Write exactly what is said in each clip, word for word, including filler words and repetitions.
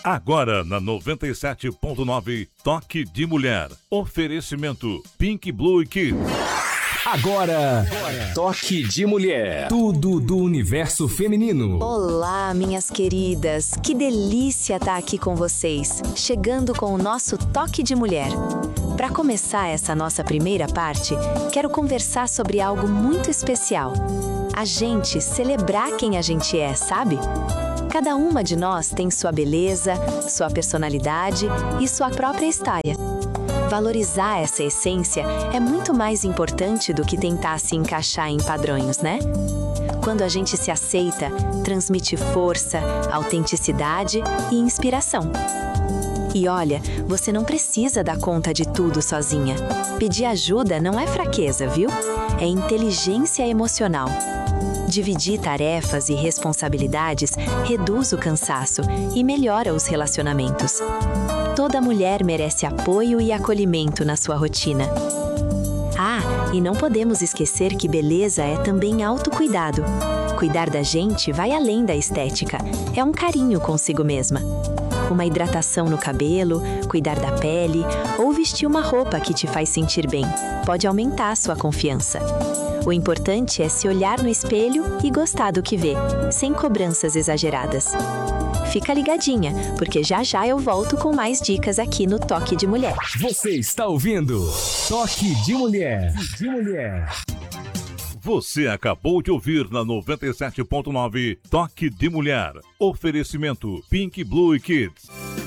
Agora na noventa e sete ponto nove, Toque de Mulher. Oferecimento Pink Blue Kids. Agora, Toque de Mulher. Tudo do universo feminino. Olá, minhas queridas. Que delícia estar aqui com vocês, chegando com o nosso Toque de Mulher. Para começar essa nossa primeira parte, quero conversar sobre algo muito especial. A gente celebrar quem a gente é, sabe? Cada uma de nós tem sua beleza, sua personalidade e sua própria história. Valorizar essa essência é muito mais importante do que tentar se encaixar em padrões, né? Quando a gente se aceita, transmite força, autenticidade e inspiração. E olha, você não precisa dar conta de tudo sozinha. Pedir ajuda não é fraqueza, viu? É inteligência emocional. Dividir tarefas e responsabilidades reduz o cansaço e melhora os relacionamentos. Toda mulher merece apoio e acolhimento na sua rotina. Ah, e não podemos esquecer que beleza é também autocuidado. Cuidar da gente vai além da estética. É um carinho consigo mesma. Uma hidratação no cabelo, cuidar da pele ou vestir uma roupa que te faz sentir bem pode aumentar a sua confiança. O importante é se olhar no espelho e gostar do que vê, sem cobranças exageradas. Fica ligadinha, porque já já eu volto com mais dicas aqui no Toque de Mulher. Você está ouvindo Toque de Mulher. De Mulher. Você acabou de ouvir na noventa e sete ponto nove, Toque de Mulher. Oferecimento Pink Blue Kids.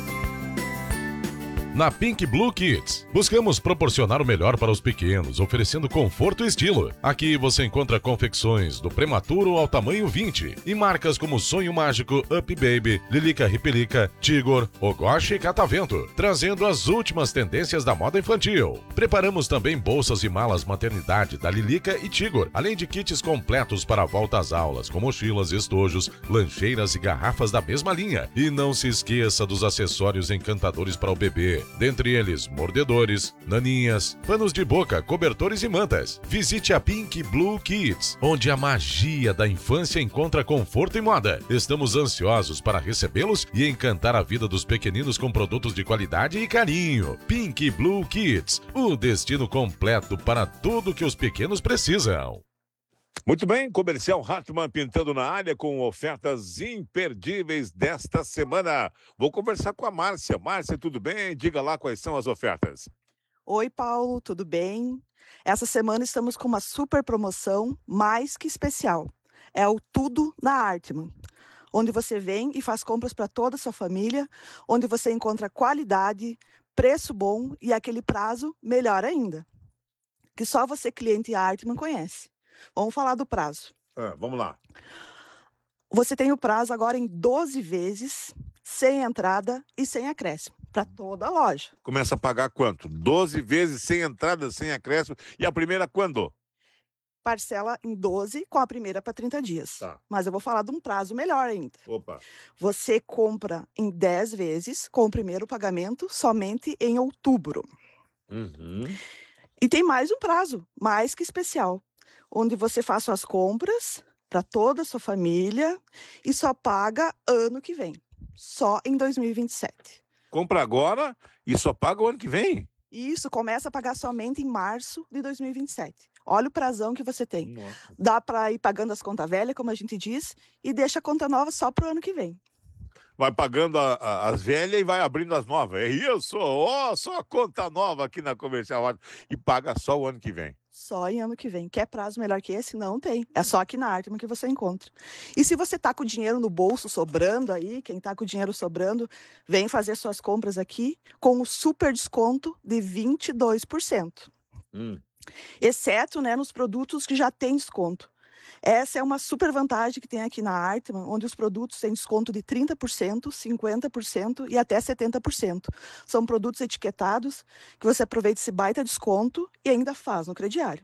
Na Pink Blue Kids, buscamos proporcionar o melhor para os pequenos, oferecendo conforto e estilo. Aqui você encontra confecções do prematuro ao tamanho vinte e marcas como Sonho Mágico, Up Baby, Lilica Ripelica, Tigor, Ogoshi e Catavento, trazendo as últimas tendências da moda infantil. Preparamos também bolsas e malas maternidade da Lilica e Tigor, além de kits completos para a volta às aulas, com mochilas, estojos, lancheiras e garrafas da mesma linha. E não se esqueça dos acessórios encantadores para o bebê. Dentre eles, mordedores, naninhas, panos de boca, cobertores e mantas. Visite a Pink Blue Kids, onde a magia da infância encontra conforto e moda. Estamos ansiosos para recebê-los e encantar a vida dos pequeninos com produtos de qualidade e carinho. Pink Blue Kids, o destino completo para tudo que os pequenos precisam. Muito bem, comercial Hartmann pintando na área com ofertas imperdíveis desta semana. Vou conversar com a Márcia. Márcia, tudo bem? Diga lá quais são as ofertas. Oi, Paulo, tudo bem? Essa semana estamos com uma super promoção mais que especial. É o Tudo na Hartmann, onde você vem e faz compras para toda a sua família, onde você encontra qualidade, preço bom e aquele prazo melhor ainda, que só você, cliente Hartmann, conhece. Vamos falar do prazo. Ah, vamos lá. Você tem o prazo agora em doze vezes, sem entrada e sem acréscimo, para toda a loja. Começa a pagar quanto? doze vezes sem entrada, sem acréscimo. E a primeira quando? Parcela em doze, com a primeira para trinta dias. Tá. Mas eu vou falar de um prazo melhor ainda. Opa. Você compra em dez vezes, com o primeiro pagamento somente em outubro. Uhum. E tem mais um prazo, mais que especial, onde você faz suas compras para toda a sua família e só paga ano que vem, só em dois mil e vinte e sete. Compra agora e só paga o ano que vem? Isso, começa a pagar somente em março de dois mil e vinte e sete. Olha o prazão que você tem. Nossa. Dá para ir pagando as contas velhas, como a gente diz, e deixa a conta nova só para o ano que vem. Vai pagando a, a, as velhas e vai abrindo as novas. É isso, ó, oh, só conta nova aqui na Comercial e paga só o ano que vem. Só em ano que vem. Quer prazo melhor que esse? Não tem. É só aqui na Hartmann que você encontra. E se você tá com o dinheiro no bolso sobrando aí, quem tá com o dinheiro sobrando, vem fazer suas compras aqui com o super desconto de vinte e dois por cento. Hum. Exceto, né, nos produtos que já tem desconto. Essa é uma super vantagem que tem aqui na Hartmann, onde os produtos têm desconto de trinta por cento, cinquenta por cento e até setenta por cento. São produtos etiquetados que você aproveita esse baita desconto e ainda faz no crediário.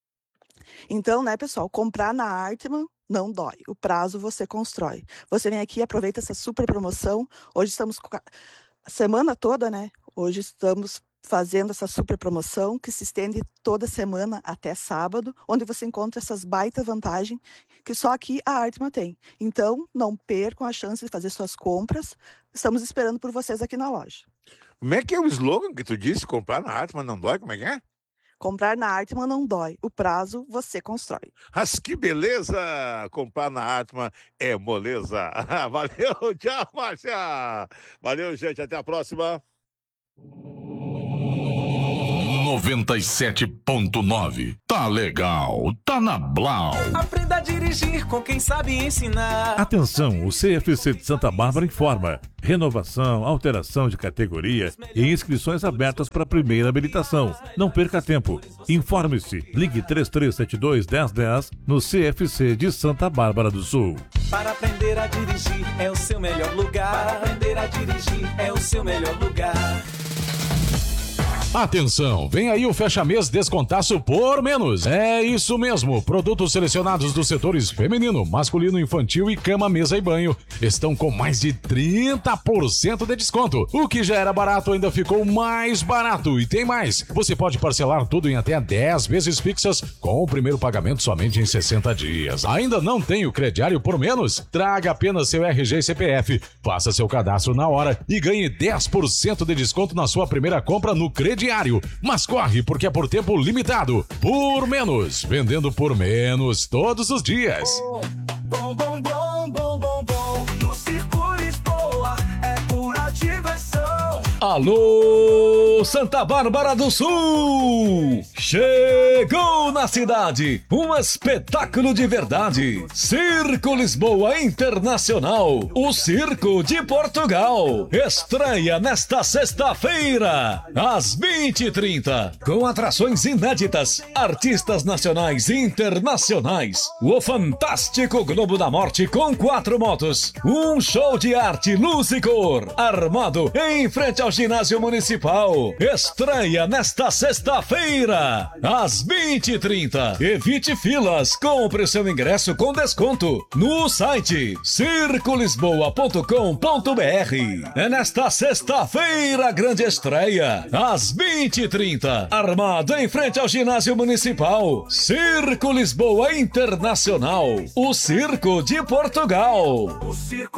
Então, né, pessoal, comprar na Hartmann não dói. O prazo você constrói. Você vem aqui e aproveita essa super promoção. Hoje estamos com a semana toda, né? Hoje estamos fazendo essa super promoção que se estende toda semana até sábado, onde você encontra essas baita vantagens que só aqui a Artman tem. Então, não percam a chance de fazer suas compras. Estamos esperando por vocês aqui na loja. Como é que é o slogan que tu disse? Comprar na Artman não dói? Como é que é? Comprar na Artman não dói. O prazo você constrói. Mas que beleza! Comprar na Artman é moleza. Valeu, tchau, Márcia! Valeu, gente. Até a próxima. noventa e sete ponto nove. Tá legal, tá na Blau. Aprenda a dirigir com quem sabe ensinar. Atenção, o C F C de Santa Bárbara informa. Renovação, alteração de categoria e inscrições abertas para a primeira habilitação. Não perca tempo. Informe-se. Ligue três três sete dois, um zero um zero no C F C de Santa Bárbara do Sul. Para aprender a dirigir é o seu melhor lugar. Para aprender a dirigir é o seu melhor lugar. Atenção, vem aí o fecha-mês descontaço por menos. É isso mesmo, produtos selecionados dos setores feminino, masculino, infantil e cama, mesa e banho estão com mais de trinta por cento de desconto. O que já era barato ainda ficou mais barato. E tem mais, você pode parcelar tudo em até dez vezes fixas com o primeiro pagamento somente em sessenta dias. Ainda não tem o crediário por menos? Traga apenas seu R G e C P F, faça seu cadastro na hora e ganhe dez por cento de desconto na sua primeira compra no crediário. Diário, mas corre porque é por tempo limitado. Por menos, vendendo por menos todos os dias. Bom, bom, bom, bom, bom, bom. No Circo Lisboa é pura diversão. Alô, Santa Bárbara do Sul! Chegou na cidade um espetáculo de verdade. Circo Lisboa Internacional, o Circo de Portugal. Estreia nesta sexta-feira, às vinte e trinta, com atrações inéditas, artistas nacionais e internacionais. O fantástico Globo da Morte com quatro motos, um show de arte, luz e cor, armado em frente ao ginásio municipal. Estreia nesta sexta-feira, às vinte e trinta. Evite filas, compre seu ingresso com desconto no site circo lisboa ponto com ponto br. É nesta sexta-feira, grande estreia, às vinte e trinta, armado em frente ao ginásio municipal. Circo Lisboa Internacional, o Circo de Portugal. O Circo